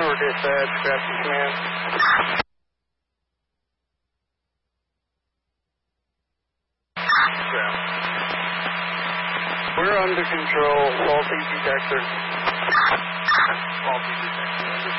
Or dispatch, Grafton Command. Yeah. We're under control, faulty detector. Faulty detector.